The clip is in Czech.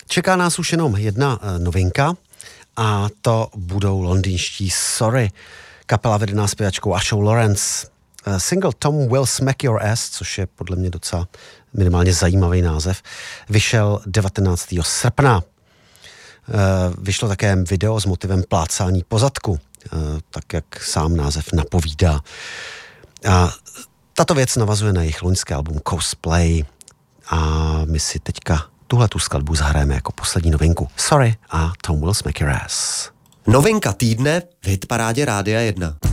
Čeká nás už jenom jedna novinka a to budou londýnští Sorry, kapela vedená zpěvačkou Ashou Lawrence. Single Tom Will Smack Your Ass, což je podle mě docela minimálně zajímavý název, vyšel 19. srpna. Vyšlo také video s motivem plácání po zadku, tak jak sám název napovídá. A tato věc navazuje na jejich loňské album Cosplay a my si teďka tuhletu skladbu zahrajeme jako poslední novinku. Sorry a Tom Will Smack Your Ass. Novinka týdne v hitparádě Rádia 1.